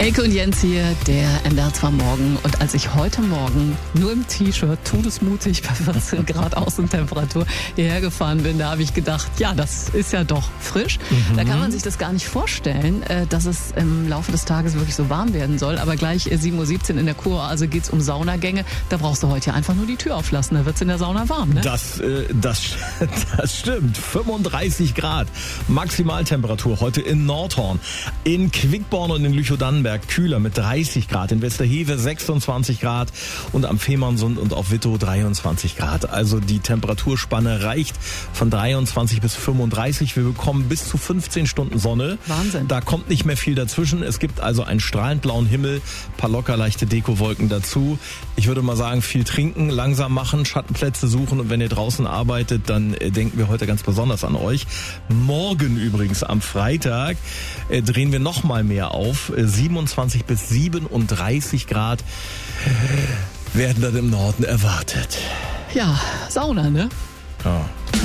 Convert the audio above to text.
Elke und Jens hier, der MDR war morgen. Und als ich heute Morgen nur im T-Shirt, todesmutig bei 14 Grad Außentemperatur hierher gefahren bin, da habe ich gedacht, ja, das ist ja doch frisch. Da kann man sich das gar nicht vorstellen, dass es im Laufe des Tages wirklich so warm werden soll. Aber gleich 7:17 Uhr in der Kuroase geht's um Saunagänge. Da brauchst du heute ja einfach nur die Tür auflassen. Da wird's in der Sauna warm, ne? Das stimmt. 35 Grad Maximaltemperatur heute in Nordhorn, in Quickborn und in Lüchow-Dannenberg kühler mit 30 Grad, in Westerhewe 26 Grad und am Fehmarnsund und auf Wittow 23 Grad. Also die Temperaturspanne reicht von 23 bis 35. Wir bekommen bis zu 15 Stunden Sonne. Wahnsinn. Da kommt nicht mehr viel dazwischen. Es gibt also einen strahlend blauen Himmel, paar locker leichte Dekowolken dazu. Ich würde mal sagen, viel trinken, langsam machen, Schattenplätze suchen und wenn ihr draußen arbeitet, dann denken wir heute ganz besonders an euch. Morgen übrigens am Freitag drehen wir noch mal mehr auf. 27 bis 37 Grad werden dann im Norden erwartet. Ja, Sauna, ne?